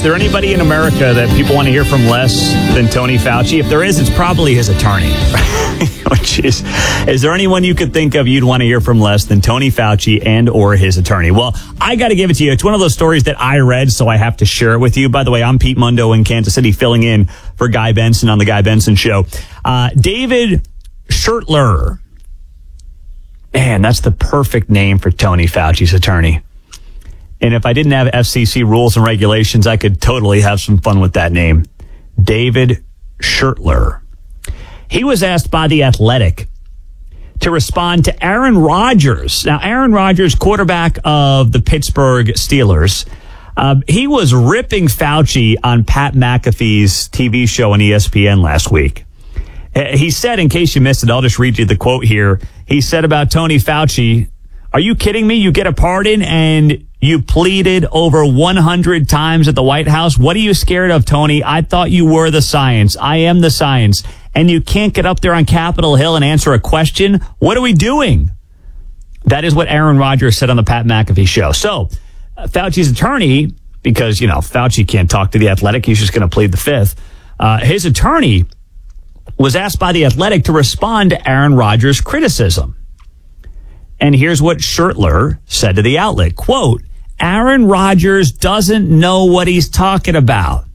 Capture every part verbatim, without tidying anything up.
there anybody in America that people want to hear from less than Tony Fauci? If there is, it's probably his attorney. Which is, is there anyone you could think of you'd want to hear from less than Tony Fauci and or his attorney? Well, I got to give it to you. It's one of those stories that I read, so I have to share it with you. By the way, I'm Pete Mundo in Kansas City, filling in for Guy Benson on the Guy Benson Show. Uh, David Schertler. Man, that's the perfect name for Tony Fauci's attorney. And if I didn't have F C C rules and regulations, I could totally have some fun with that name. David Schertler. He was asked by The Athletic to respond to Aaron Rodgers. Now, Aaron Rodgers, quarterback of the Pittsburgh Steelers, uh, he was ripping Fauci on Pat McAfee's T V show on E S P N last week. He said, in case you missed it, I'll just read you the quote here. He said about Tony Fauci, "Are you kidding me? You get a pardon and you pleaded over one hundred times at the White House. What are you scared of, Tony? I thought you were the science. I am the science. And you can't get up there on Capitol Hill and answer a question? What are we doing?" That is what Aaron Rodgers said on the Pat McAfee show. So uh, Fauci's attorney, because, you know, Fauci can't talk to The Athletic. He's just going to plead the fifth. Uh, his attorney was asked by The Athletic to respond to Aaron Rodgers' criticism. And here's what Schertler said to the outlet, quote, "Aaron Rodgers doesn't know what he's talking about."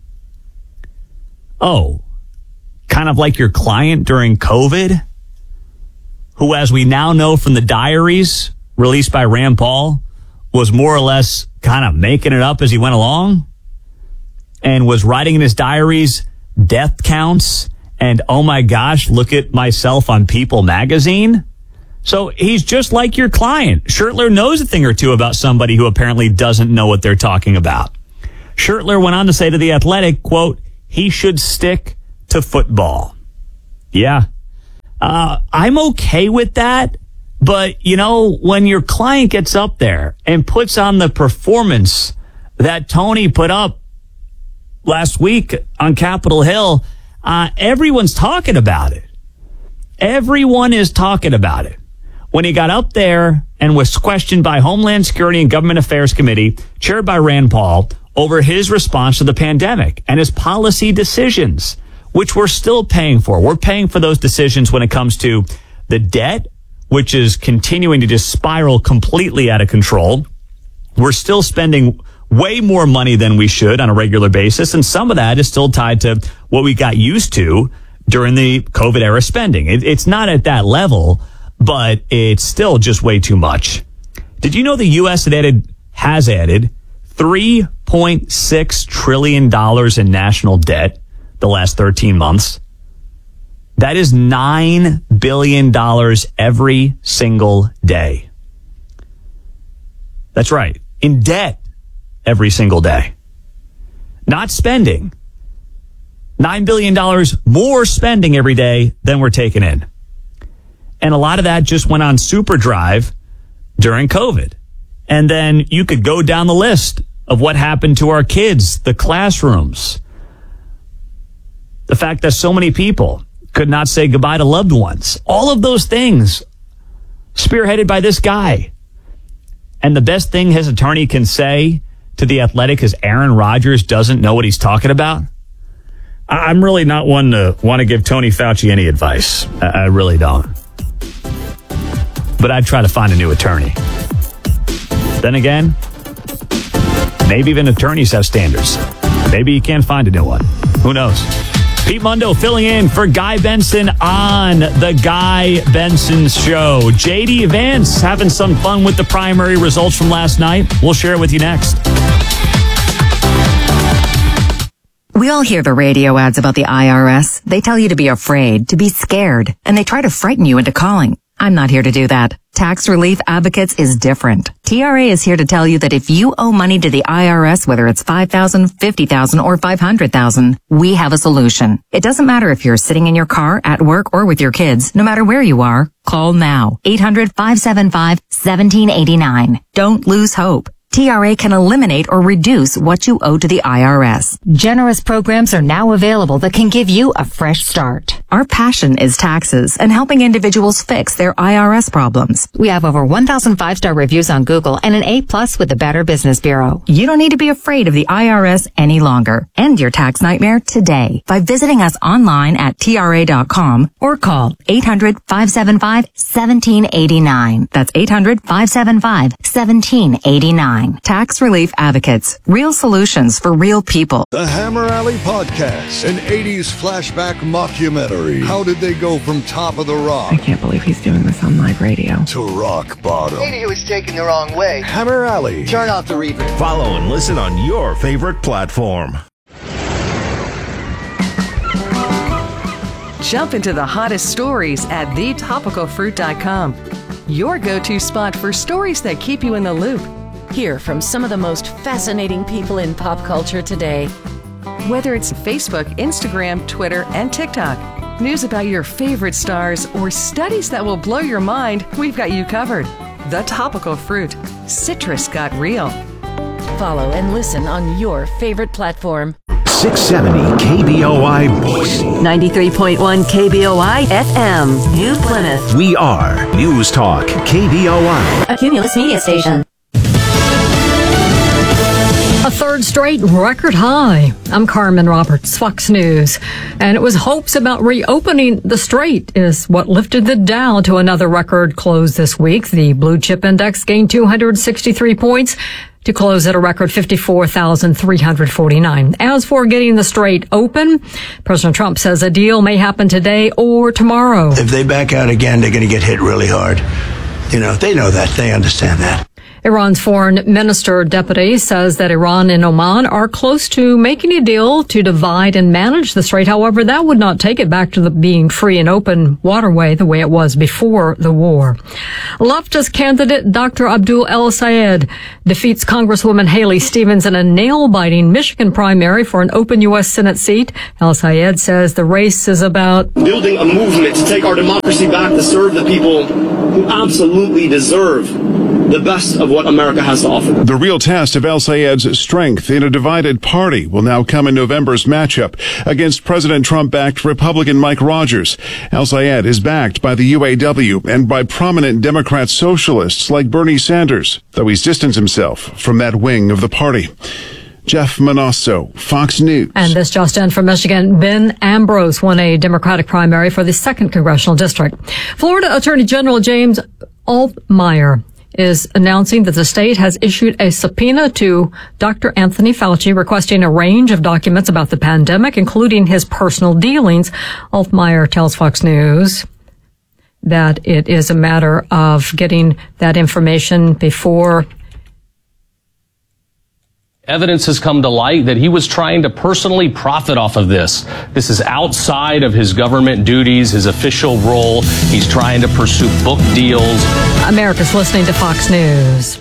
Oh, kind of like your client during COVID, who, as we now know from the diaries released by Rand Paul, was more or less kind of making it up as he went along and was writing in his diaries death counts and, oh my gosh, look at myself on People magazine. So he's just like your client. Schertler knows a thing or two about somebody who apparently doesn't know what they're talking about. Schertler went on to say to The Athletic, quote, "He should stick to football." Yeah. Uh, I'm okay with that. But, you know, when your client gets up there and puts on the performance that Tony put up last week on Capitol Hill, uh, everyone's talking about it. Everyone is talking about it. When he got up there and was questioned by Homeland Security and Government Affairs Committee, chaired by Rand Paul, over his response to the pandemic and his policy decisions, which we're still paying for. We're paying for those decisions when it comes to the debt, which is continuing to just spiral completely out of control. We're still spending way more money than we should on a regular basis, and some of that is still tied to what we got used to during the COVID era spending. It, it's not at that level, but it's still just way too much. Did you know the U S had added, has added three point six trillion dollars in national debt the last thirteen months? That is nine billion dollars every single day. That's right. In debt every single day. Not spending. nine billion dollars more spending every day than we're taking in. And a lot of that just went on super drive during COVID. And then you could go down the list of what happened to our kids, the classrooms, the fact that so many people could not say goodbye to loved ones. All of those things spearheaded by this guy. And the best thing his attorney can say to The Athletic is Aaron Rodgers doesn't know what he's talking about. I'm really not one to want to give Tony Fauci any advice. I really don't. But I'd try to find a new attorney. Then again, maybe even attorneys have standards. Maybe you can't find a new one. Who knows? Pete Mundo filling in for Guy Benson on the Guy Benson Show. J D Vance having some fun with the primary results from last night. We'll share it with you next. We all hear the radio ads about the I R S. They tell you to be afraid, to be scared, and they try to frighten you into calling. I'm not here to do that. Tax Relief Advocates is different. T R A is here to tell you that if you owe money to the I R S, whether it's five thousand dollars, fifty thousand dollars, or five hundred thousand dollars, we have a solution. It doesn't matter if you're sitting in your car, at work, or with your kids. No matter where you are, call now. eight hundred, five seven five, one seven eight nine. Don't lose hope. T R A can eliminate or reduce what you owe to the I R S. Generous programs are now available that can give you a fresh start. Our passion is taxes and helping individuals fix their I R S problems. We have over one thousand five-star reviews on Google and an A plus with the Better Business Bureau. You don't need to be afraid of the I R S any longer. End your tax nightmare today by visiting us online at T R A dot com or call eight hundred, five seven five, one seven eight nine. That's eight hundred, five seven five, one seven eight nine. Tax Relief Advocates. Real solutions for real people. The Hammer Alley Podcast, an eighties flashback mockumentary. How did they go from top of the rock? I can't believe he's doing this on live radio. To rock bottom. Maybe he was taken the wrong way. Hammer Alley. Turn off the reverb. Follow and listen on your favorite platform. Jump into the hottest stories at the topical fruit dot com. Your go-to spot for stories that keep you in the loop. Hear from some of the most fascinating people in pop culture today. Whether it's Facebook, Instagram, Twitter, and TikTok, news about your favorite stars, or studies that will blow your mind, we've got you covered. The Topical Fruit. Citrus got real. Follow and listen on your favorite platform. six seventy K B O I Boise. ninety-three point one K B O I F M, New Plymouth. We are News Talk K B O I. A Cumulus Media Station. A third straight record high. I'm Carmen Roberts, Fox News. And it was hopes about reopening the strait is what lifted the Dow to another record close this week. The blue chip index gained two hundred sixty-three points to close at a record fifty-four thousand three hundred forty-nine. As for getting the strait open, President Trump says a deal may happen today or tomorrow. If they back out again, they're going to get hit really hard. You know, they know that. They understand that. Iran's foreign minister deputy says that Iran and Oman are close to making a deal to divide and manage the strait. However, that would not take it back to the being free and open waterway the way it was before the war. Leftist candidate Doctor Abdul El Sayed defeats Congresswoman Haley Stevens in a nail-biting Michigan primary for an open U S Senate seat. El Sayed says the race is about building a movement to take our democracy back, to serve the people who absolutely deserve the best of what America has to offer. The real test of El Sayed's strength in a divided party will now come in November's matchup against President Trump-backed Republican Mike Rogers. El Sayed is backed by the U A W and by prominent Democrat socialists like Bernie Sanders, though he's distanced himself from that wing of the party. Jeff Manasso, Fox News. And this just in from Michigan, Ben Ambrose won a Democratic primary for the second congressional district. Florida Attorney General James Altmaier is announcing that the state has issued a subpoena to Doctor Anthony Fauci requesting a range of documents about the pandemic, including his personal dealings. Altmaier tells Fox News that it is a matter of getting that information before evidence has come to light that he was trying to personally profit off of this. This is outside of his government duties, his official role. He's trying to pursue book deals. America's listening to Fox News.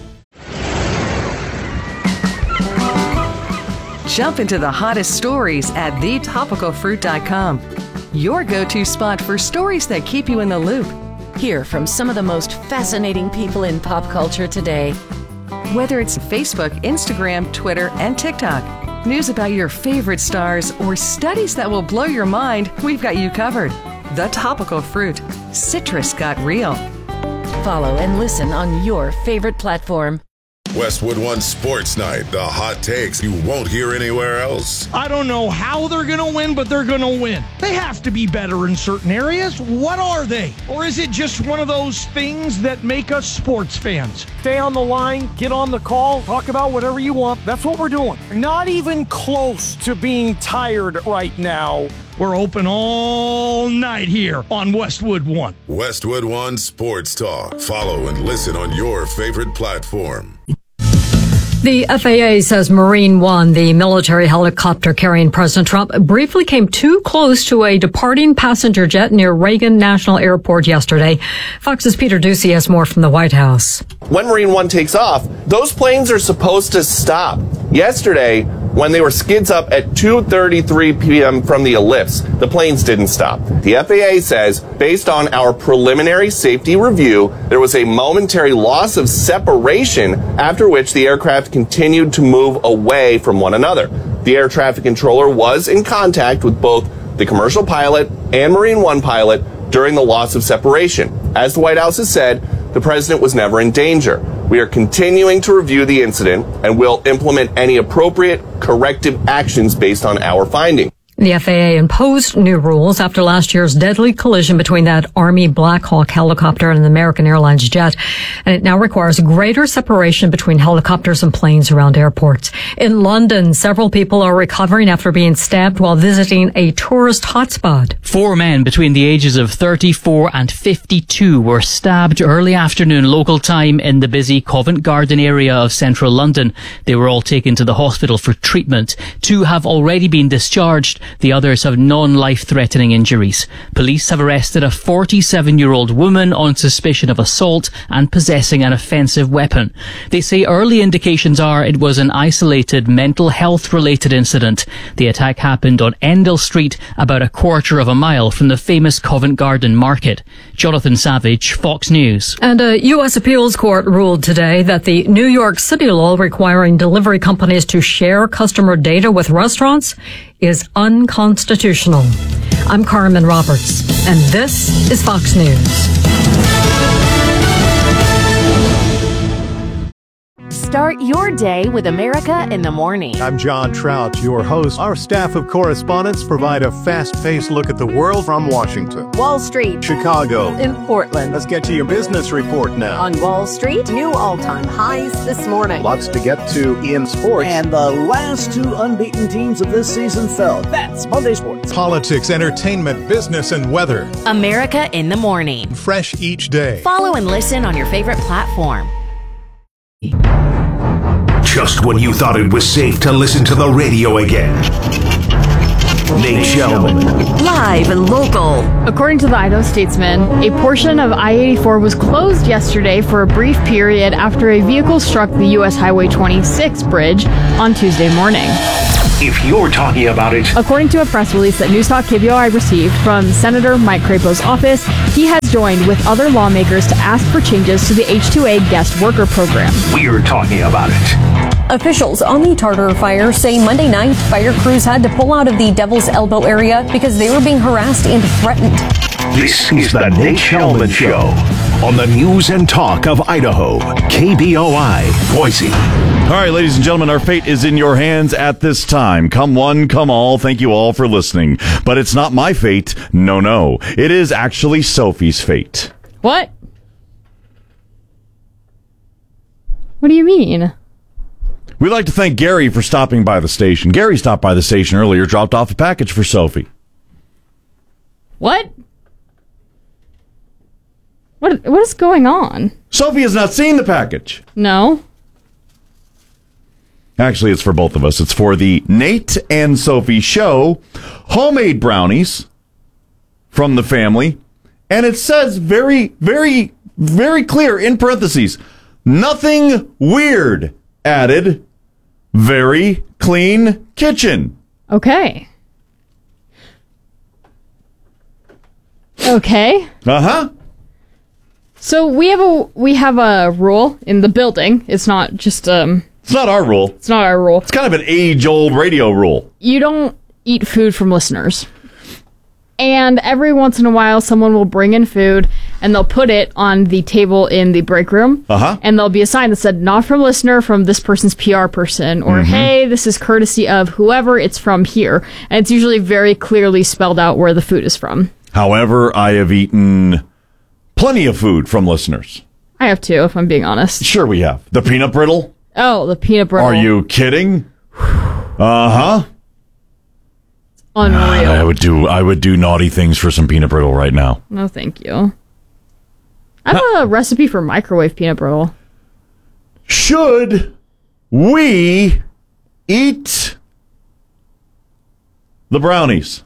Jump into the hottest stories at the topical fruit dot com. Your go-to spot for stories that keep you in the loop. Hear from some of the most fascinating people in pop culture today. Whether it's Facebook, Instagram, Twitter, and TikTok, news about your favorite stars, or studies that will blow your mind, we've got you covered. The Topical Fruit. Citrus got real. Follow and listen on your favorite platform. Westwood One Sports Night, the hot takes you won't hear anywhere else. I don't know how they're going to win, but they're going to win. They have to be better in certain areas. What are they? Or is it just one of those things that make us sports fans? Stay on the line, get on the call, talk about whatever you want. That's what we're doing. Not even close to being tired right now. We're open all night here on Westwood One. Westwood One Sports Talk. Follow and listen on your favorite platform. The F A A says Marine One, the military helicopter carrying President Trump, briefly came too close to a departing passenger jet near Reagan National Airport yesterday. Fox's Peter Ducey has more from the White House. When Marine One takes off, those planes are supposed to stop. Yesterday, when they were skids up at two thirty-three p.m. from the ellipse, the planes didn't stop. The F A A says, based on our preliminary safety review, there was a momentary loss of separation, after which the aircraft continued to move away from one another. The air traffic controller was in contact with both the commercial pilot and Marine One pilot during the loss of separation. As the White House has said, the president was never in danger. We are continuing to review the incident and will implement any appropriate corrective actions based on our findings. The F A A imposed new rules after last year's deadly collision between that Army Black Hawk helicopter and an American Airlines jet, and it now requires greater separation between helicopters and planes around airports. In London, several people are recovering after being stabbed while visiting a tourist hotspot. Four men between the ages of thirty-four and fifty-two were stabbed early afternoon local time in the busy Covent Garden area of central London. They were all taken to the hospital for treatment. Two have already been discharged. The others have non-life-threatening injuries. Police have arrested a forty-seven-year-old woman on suspicion of assault and possessing an offensive weapon. They say early indications are it was an isolated mental health-related incident. The attack happened on Endell Street, about a quarter of a mile from the famous Covent Garden Market. Jonathan Savage, Fox News. And a U S appeals court ruled today that the New York City law requiring delivery companies to share customer data with restaurants is unconstitutional. I'm Carmen Roberts, and this is Fox News. Start your day with America in the Morning. I'm John Trout, your host. Our staff of correspondents provide a fast-paced look at the world from Washington, Wall Street, Chicago, in Portland. Let's get to your business report now. On Wall Street, new all-time highs this morning. Lots to get to in sports. And the last two unbeaten teams of this season fell. That's Monday Sports. Politics, entertainment, business, and weather. America in the Morning. Fresh each day. Follow and listen on your favorite platform. Just when you thought it was safe to listen to the radio again. Nate Shelman. Live and local. According to the Idaho Statesman, a portion of I eighty-four was closed yesterday for a brief period after a vehicle struck the U S Highway twenty-six bridge on Tuesday morning. If you're talking about it. According to a press release that News Talk K B O I received from Senator Mike Crapo's office, he has joined with other lawmakers to ask for changes to the H two A guest worker program. We're talking about it. Officials on the Tartar fire say Monday night fire crews had to pull out of the Devil's Elbow area because they were being harassed and threatened. This is the Nate Shelman Show on the News and Talk of Idaho, K B O I, Boise. All right, ladies and gentlemen, our fate is in your hands at this time. Come one, come all. Thank you all for listening. But it's not my fate. No, no. It is actually Sophie's fate. What? What do you mean? We'd like to thank Gary for stopping by the station. Gary stopped by the station earlier, dropped off a package for Sophie. What? What? What is going on? Sophie has not seen the package. No. Actually, it's for both of us. It's for the Nate and Sophie show. Homemade brownies from the family. And it says very, very, very clear in parentheses, nothing weird added. Very clean kitchen. Okay. Okay. Uh-huh. So we have a we have a rule in the building. It's not just um It's not our rule. It's not our rule. It's kind of an age-old radio rule. You don't eat food from listeners. And every once in a while, someone will bring in food, and they'll put it on the table in the break room. Uh-huh. And there'll be a sign that said, not from listener, from this person's P R person. Or, Mm-hmm. hey, this is courtesy of whoever, it's from here. And it's usually very clearly spelled out where the food is from. However, I have eaten plenty of food from listeners. I have too, if I'm being honest. Sure we have. The peanut brittle? Oh, the peanut brittle. Are you kidding? Uh-huh. Unreal. I would do I would do naughty things for some peanut brittle right now. No, thank you. I have a recipe for microwave peanut brittle. Should we eat the brownies?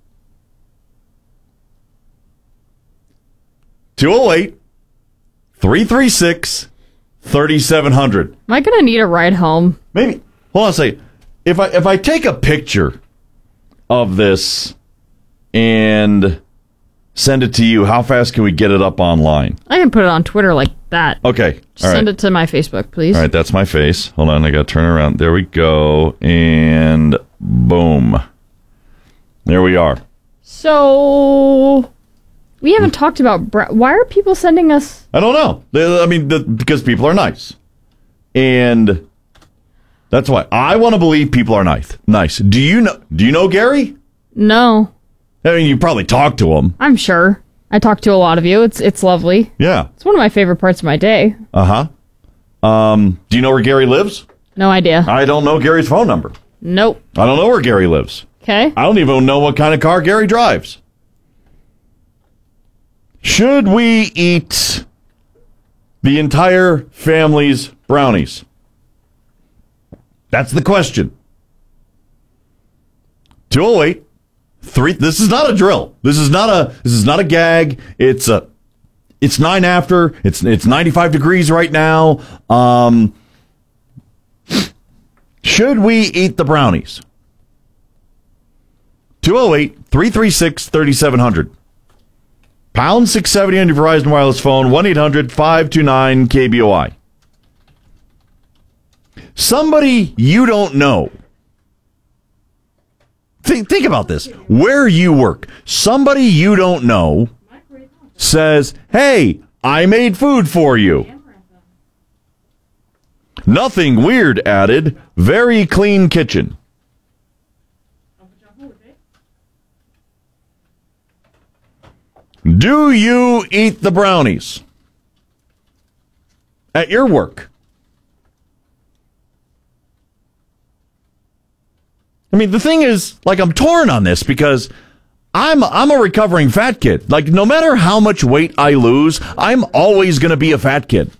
two oh eight, three three six, three seven zero zero. Am I going to need a ride home? Maybe. Hold on a second. If I, if I take a picture of this and send it to you, how fast can we get it up online? I can put it on Twitter like that. Okay. Just All send right. it to my Facebook, please. All right, that's my face. Hold on, I got to turn around. There we go. And boom. There we are. So we haven't talked about bra- why are people sending us? I don't know. I mean, the, because people are nice, and that's why I want to believe people are nice. Nice. Do you know? Do you know Gary? No. I mean, you probably talked to him. I'm sure. I talk to a lot of you. It's it's lovely. Yeah. It's one of my favorite parts of my day. Uh huh. Um. Do you know where Gary lives? No idea. I don't know Gary's phone number. Nope. I don't know where Gary lives. Okay. I don't even know what kind of car Gary drives. Should we eat the entire family's brownies? That's the question. two oh eight three This is not a drill. This is not a this is not a gag. It's a it's nine after. It's it's ninety-five degrees right now. Um Should we eat the brownies? two oh eight three three six three seven zero zero. Pound six seventy on your Verizon Wireless phone, one eight hundred five two nine K B O I. Somebody you don't know. Think, think about this. Where you work, somebody you don't know says, hey, I made food for you. Nothing weird added. Very clean kitchen. Do you eat the brownies at your work? I mean, the thing is, like, I'm torn on this because I'm I'm a recovering fat kid. Like, no matter how much weight I lose, I'm always going to be a fat kid.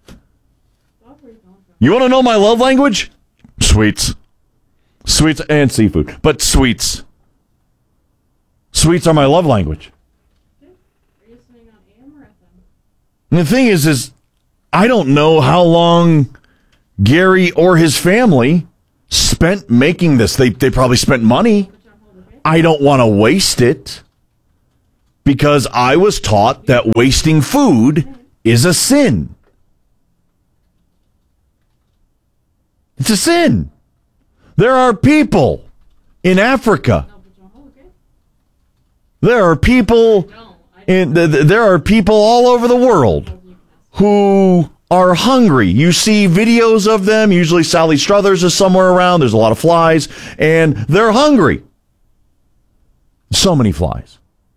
You want to know my love language? Sweets. Sweets and seafood, but sweets. Sweets are my love language. And the thing is, is I don't know how long Gary or his family spent making this. They they probably spent money. I don't want to waste it because I was taught that wasting food is a sin. It's a sin. There are people in Africa. There are people in the, there are people all over the world who are hungry. You see videos of them. Usually Sally Struthers is somewhere around. There's a lot of flies, and they're hungry. So many flies.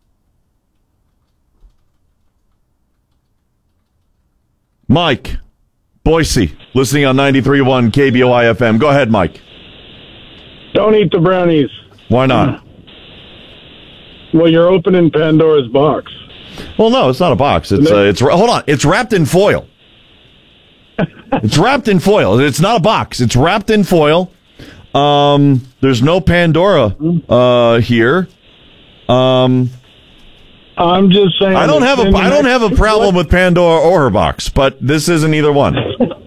Mike, Boise, listening on ninety-three point one K B O I F M. Go ahead, Mike. Don't eat the brownies. Why not? Well, you're opening Pandora's box. Well, no, it's not a box. It's uh, it's hold on. It's wrapped in foil. It's wrapped in foil. It's not a box. It's wrapped in foil. Um, there's no Pandora uh, here. Um, I'm just saying. I don't have a I don't have a problem with Pandora or her box, but this isn't either one.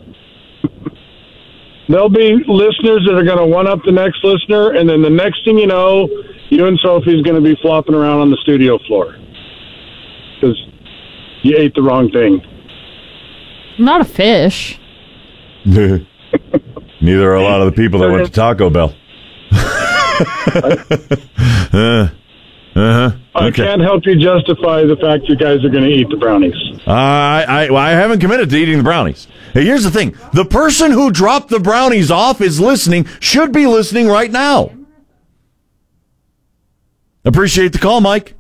There'll be listeners that are going to one up the next listener, and then the next thing you know, you and Sophie's going to be flopping around on the studio floor because you ate the wrong thing. I'm not a fish. Neither are a lot of the people that went to Taco Bell. uh, uh-huh. I Okay. can't help you justify the fact you guys are going to eat the brownies. Uh, I, I, well, I haven't committed to eating the brownies. Hey, here's the thing. The person who dropped the brownies off is listening, should be listening right now. Appreciate the call, Mike.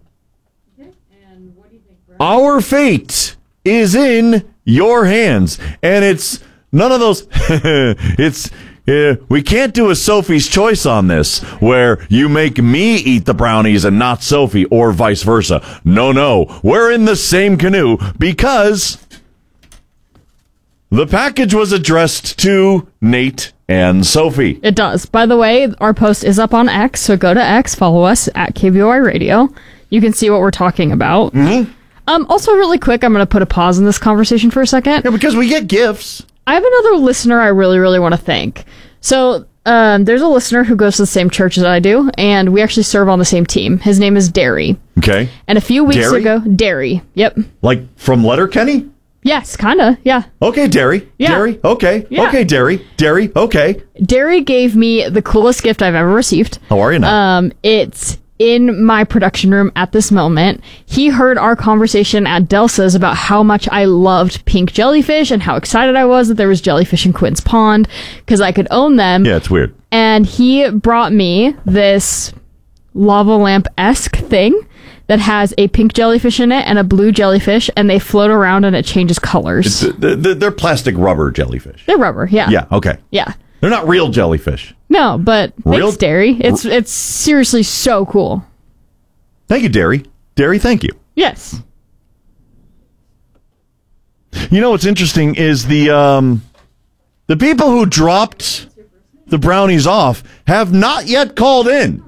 Our fate is in your hands. And it's none of those. it's uh, we can't do a Sophie's Choice on this, where you make me eat the brownies and not Sophie, or vice versa. No, no. We're in the same canoe because the package was addressed to Nate and Sophie. It does. By the way, our post is up on X, so go to X, follow us at K B O I Radio. You can see what we're talking about. Mm-hmm. Um, also, really quick, I'm going to put a pause in this conversation for a second. Yeah, because we get gifts. I have another listener I really, really want to thank. So, um, there's a listener who goes to the same church as I do, and we actually serve on the same team. His name is Derry. Okay. And a few weeks Derry? ago, Derry. Yep. Like from Letterkenny? Yes, kind of. Yeah. Okay, Derry. Yeah. Derry. Okay. Yeah. Okay, Derry. Derry. Okay. Derry gave me the coolest gift I've ever received. How are you now? Um, it's in my production room at this moment. He heard our conversation at Delsa's about how much I loved pink jellyfish and how excited I was that there was jellyfish in Quinn's Pond because I could own them. Yeah, it's weird. And he brought me this lava lamp-esque thing that has a pink jellyfish in it and a blue jellyfish, and they float around and it changes colors. It's, they're, they're plastic rubber jellyfish. They're rubber, yeah. Yeah, okay. Yeah. They're not real jellyfish. No, but Real- thanks, Derry. It's it's seriously so cool. Thank you, Derry. Derry, thank you. Yes. You know what's interesting is the um, the people who dropped the brownies off have not yet called in.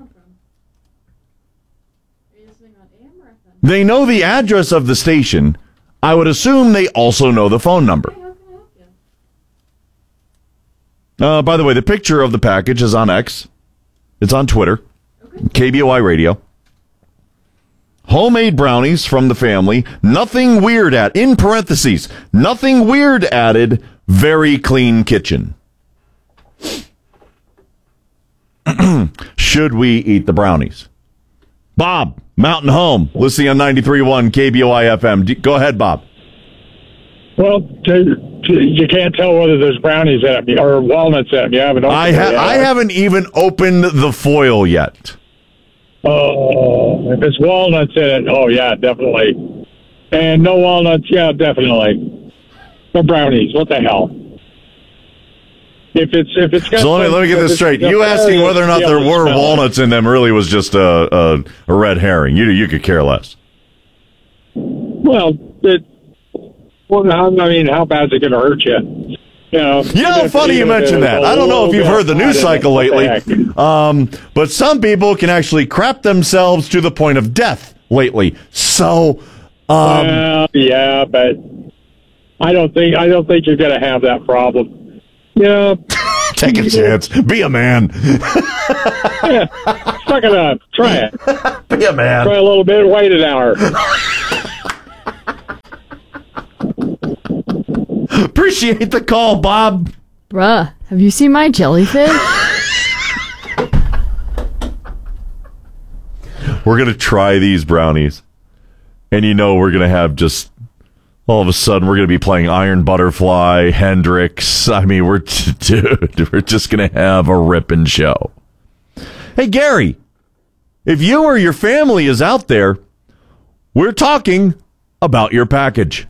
They know the address of the station. I would assume they also know the phone number. Uh, by the way, the picture of the package is on X. It's on Twitter. K B O I Radio. Homemade brownies from the family. Nothing weird at, in parentheses, nothing weird added, very clean kitchen. Should we eat the brownies? Bob, Mountain Home, listening on ninety-three point one K B O I F M. Go ahead, Bob. Well, to, to, you can't tell whether there's brownies in them or walnuts in them. You haven't. I, ha- I haven't even opened the foil yet. Oh, if it's walnuts in it, oh yeah, definitely. And no walnuts, yeah, definitely. No brownies. What the hell? If it's if it's got so let me let me get this straight. You asking whether or not there were walnuts in them really was just a a, a red herring. You you could care less. Well, it. Well, I mean, how bad is it going to hurt you? You know, you know funny you mentioned that. I don't know if you've heard the news cycle lately, um, but some people can actually crap themselves to the point of death lately. So, um, well, yeah, but I don't think I don't think you're going to have that problem. You know, take a chance. Be a man. Yeah, suck it up. Try it. Be a man. Try a little bit. Wait an hour. Appreciate the call, Bob. Bruh, have you seen my jellyfish? We're going to try these brownies. And you know we're going to have just, all of a sudden, we're going to be playing Iron Butterfly, Hendrix. I mean, we're, dude, we're just going to have a ripping show. Hey, Gary, if you or your family is out there, we're talking about your package.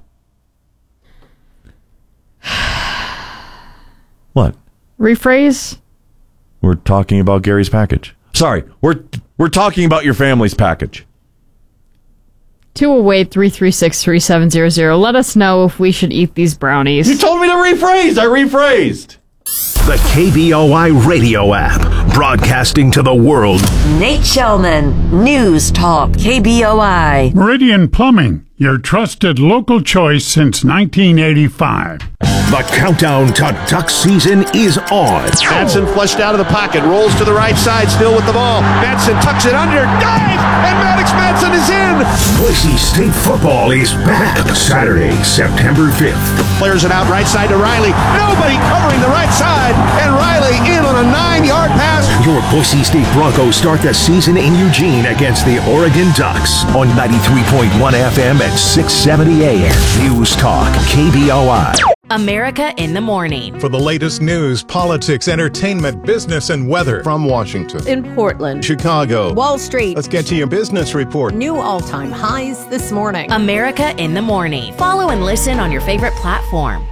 What? Rephrase? We're talking about Gary's package. Sorry, we're we're talking about your family's package. two oh eight, three three six, three seven zero zero. Let us know if we should eat these brownies. You told me to rephrase. I rephrased. The K B O I radio app, broadcasting to the world. Nate Shellman, News Talk, K B O I. Meridian Plumbing, your trusted local choice since nineteen eighty-five. The countdown to duck season is on. Benson flushed out of the pocket, rolls to the right side, still with the ball. Benson tucks it under, dives, and Maddox Manson is in. Boise State football is back Saturday, September fifth. Flares it out right side to Riley. Nobody covering the right side, and Riley in on a nine-yard pass. Your Boise State Broncos start the season in Eugene against the Oregon Ducks on ninety-three point one F M at six seventy A M. News Talk, K B O I. America in the Morning. For the latest news, politics, entertainment, business, and weather from Washington, in Portland, Chicago, Wall Street. Let's get to your business report. New all-time highs this morning. America in the Morning. Follow and listen on your favorite platform.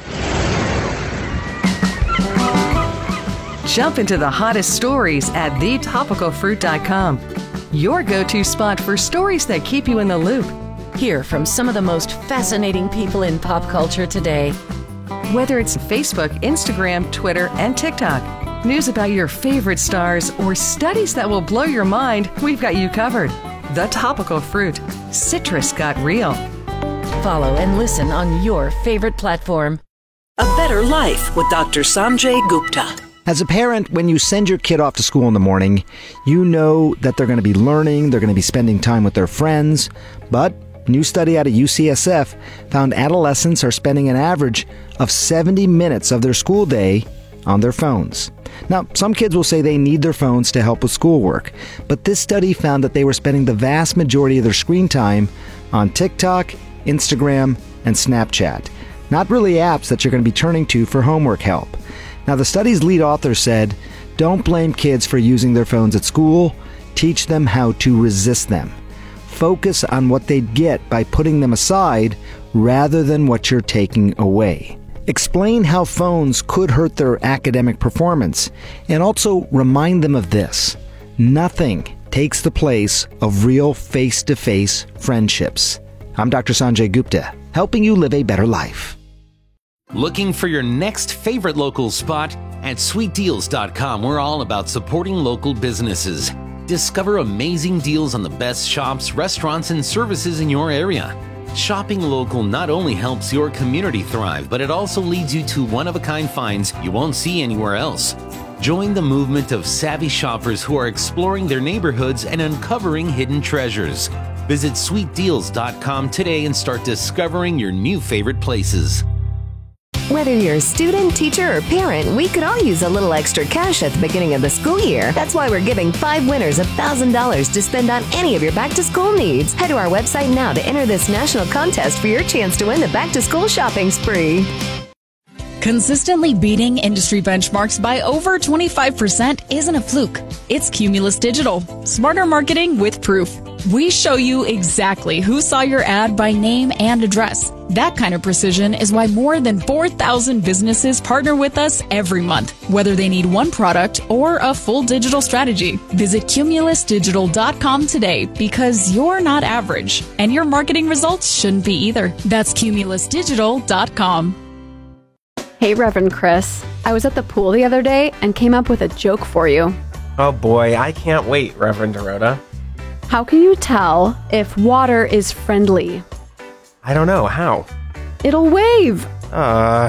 Jump into the hottest stories at the topical fruit dot com. Your go-to spot for stories that keep you in the loop. Hear from some of the most fascinating people in pop culture today. Whether it's Facebook, Instagram, Twitter, and TikTok, news about your favorite stars, or studies that will blow your mind, we've got you covered. The Topical Fruit. Citrus got real. Follow and listen on your favorite platform. A Better Life with Doctor Sanjay Gupta. As a parent, when you send your kid off to school in the morning, you know that they're going to be learning, they're going to be spending time with their friends, but a new study out of U C S F found adolescents are spending an average of seventy minutes of their school day on their phones. Now, some kids will say they need their phones to help with schoolwork, but this study found that they were spending the vast majority of their screen time on TikTok, Instagram, and Snapchat. Not really apps that you're going to be turning to for homework help. Now, the study's lead author said, don't blame kids for using their phones at school. Teach them how to resist them. Focus on what they'd get by putting them aside rather than what you're taking away. Explain how phones could hurt their academic performance, and also remind them of this: nothing takes the place of real face-to-face friendships. I'm Doctor Sanjay Gupta, helping you live a better life. Looking for your next favorite local spot? At sweet deals dot com, we're all about supporting local businesses. Discover amazing deals on the best shops, restaurants, and services in your area. Shopping local not only helps your community thrive, but it also leads you to one-of-a-kind finds you won't see anywhere else. Join the movement of savvy shoppers who are exploring their neighborhoods and uncovering hidden treasures. Visit sweet deals dot com today and start discovering your new favorite places. Whether you're a student, teacher, or parent, we could all use a little extra cash at the beginning of the school year. That's why we're giving five winners one thousand dollars to spend on any of your back-to-school needs. Head to our website now to enter this national contest for your chance to win the back-to-school shopping spree. Consistently beating industry benchmarks by over twenty-five percent isn't a fluke. It's Cumulus Digital. Smarter marketing with proof. We show you exactly who saw your ad by name and address. That kind of precision is why more than four thousand businesses partner with us every month, whether they need one product or a full digital strategy. Visit cumulus digital dot com today, because you're not average, and your marketing results shouldn't be either. That's cumulus digital dot com. Hey, Reverend Chris. I was at the pool the other day and came up with a joke for you. Oh boy, I can't wait, Reverend Dorota. How can you tell if water is friendly? I don't know. How? It'll wave. Uh.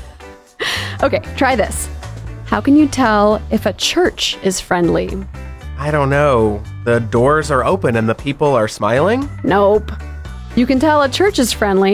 Okay, try this. How can you tell if a church is friendly? I don't know. The doors are open and the people are smiling? Nope. You can tell a church is friendly